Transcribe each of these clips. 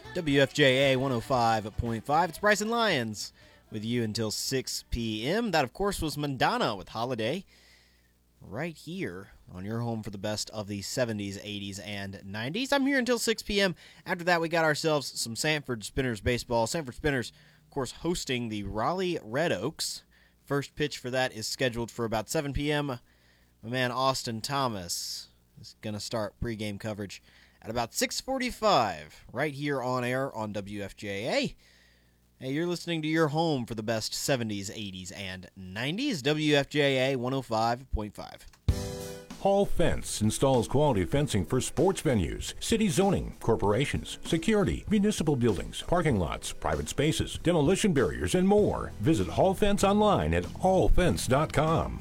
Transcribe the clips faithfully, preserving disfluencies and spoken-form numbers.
W F J A one oh five point five. It's Bryson Lyons with you until six p.m. That, of course, was Madonna with Holiday right here on your home for the best of the seventies, eighties, and nineties. I'm here until six p.m. After that, we got ourselves some Sanford Spinners baseball. Sanford Spinners, of course, hosting the Raleigh Red Oaks. First pitch for that is scheduled for about seven p.m. My man Austin Thomas is going to start pregame coverage at about six forty-five right here on air on W F J A. Hey, you're listening to your home for the best seventies, eighties, and nineties, W F J A one oh five point five. Hall Fence installs quality fencing for sports venues, city zoning, corporations, security, municipal buildings, parking lots, private spaces, demolition barriers, and more. Visit Hall Fence online at hall fence dot com.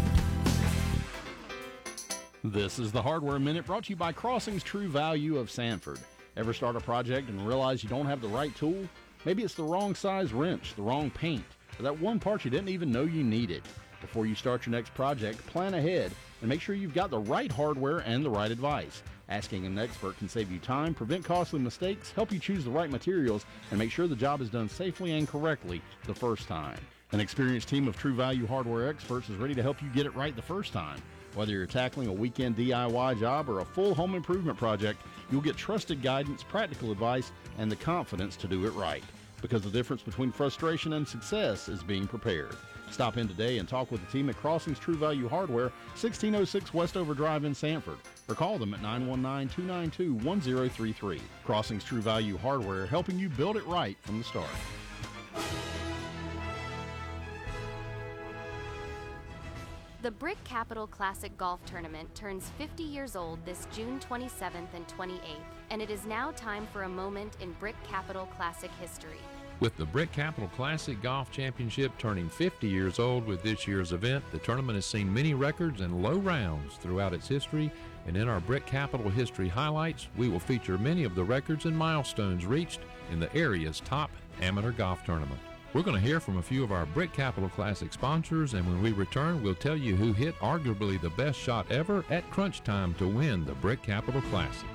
This is the Hardware Minute, brought to you by Crossings True Value of Sanford. Ever start a project and realize you don't have the right tool? Maybe it's the wrong size wrench, the wrong paint, or that one part you didn't even know you needed. Before you start your next project, plan ahead and make sure you've got the right hardware and the right advice. Asking an expert can save you time, prevent costly mistakes, help you choose the right materials, and make sure the job is done safely and correctly the first time. An experienced team of True Value hardware experts is ready to help you get it right the first time. Whether you're tackling a weekend D I Y job or a full home improvement project, you'll get trusted guidance, practical advice, and the confidence to do it right. Because the difference between frustration and success is being prepared. Stop in today and talk with the team at Crossings True Value Hardware, sixteen oh six Westover Drive in Sanford, or call them at nine one nine, two nine two, one oh three three. Crossings True Value Hardware, helping you build it right from the start. The Brick Capital Classic Golf Tournament turns fifty years old this June twenty-seventh and twenty-eighth, and it is now time for a moment in Brick Capital Classic history. With the Brick Capital Classic Golf Championship turning fifty years old with this year's event, the tournament has seen many records and low rounds throughout its history, and in our Brick Capital History Highlights, we will feature many of the records and milestones reached in the area's top amateur golf tournament. We're going to hear from a few of our Brick Capital Classic sponsors, and when we return, we'll tell you who hit arguably the best shot ever at crunch time to win the Brick Capital Classic.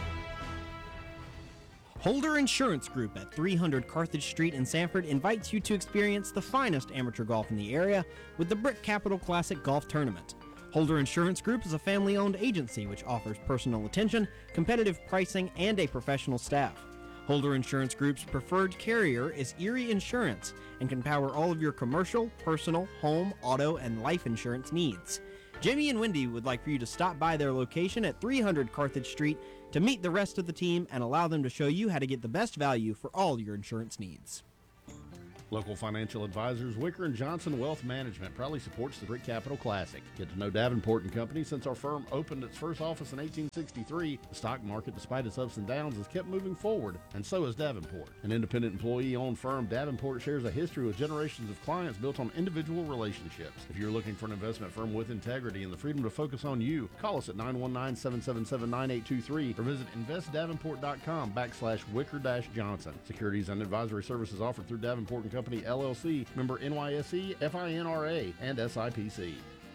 Holder Insurance Group at three hundred Carthage Street in Sanford invites you to experience the finest amateur golf in the area with the Brick Capital Classic Golf Tournament. Holder Insurance Group is a family-owned agency which offers personal attention, competitive pricing, and a professional staff. Holder Insurance Group's preferred carrier is Erie Insurance and can power all of your commercial, personal, home, auto, and life insurance needs. Jimmy and Wendy would like for you to stop by their location at three hundred Carthage Street to meet the rest of the team and allow them to show you how to get the best value for all your insurance needs. Local financial advisors Wicker and Johnson Wealth Management proudly supports the Brick Capital Classic. Get to know Davenport and Company. Since our firm opened its first office in eighteen sixty-three, the stock market, despite its ups and downs, has kept moving forward, and so has Davenport. An independent employee-owned firm, Davenport shares a history with generations of clients built on individual relationships. If you're looking for an investment firm with integrity and the freedom to focus on you, call us at nine one nine, seven seven seven, nine eight two three or visit investdavenport.com backslash Wicker-Johnson. Securities and advisory services offered through Davenport and Company. Company, L L C, member N Y S E, F I N R A, and S I P C.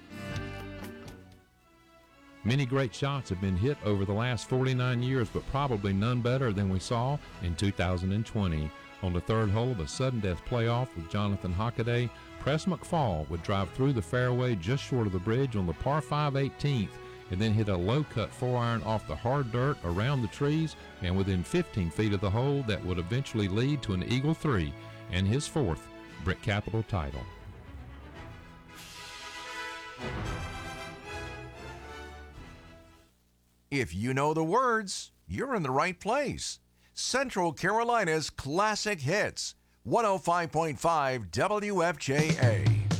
Many great shots have been hit over the last forty-nine years, but probably none better than we saw in two thousand twenty. On the third hole of a sudden death playoff with Jonathan Hockaday, Press McFall would drive through the fairway just short of the bridge on the par five eighteenth, and then hit a low-cut four-iron off the hard dirt around the trees and within fifteen feet of the hole that would eventually lead to an Eagle three and his fourth Brick Capital title. If you know the words, you're in the right place. Central Carolina's Classic Hits, one oh five point five W F J A.